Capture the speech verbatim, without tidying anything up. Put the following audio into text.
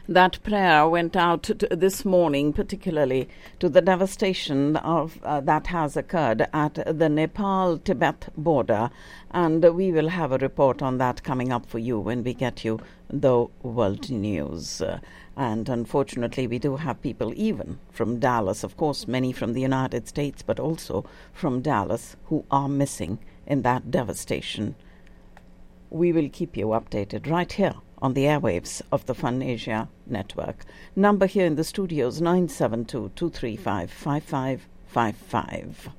that prayer went out to, to this morning, particularly to the devastation of uh, that has occurred at the Nepal-Tibet border, and uh, we will have a report on that coming up for you when we get you the world news. Uh, and unfortunately, we do have people even from Dallas, of course, many from the United States, but also from Dallas, who are missing in that devastation. We will keep you updated right here on the airwaves of the Fun Asia Network. Number here in the studios, nine seven two, two three five, five five five five.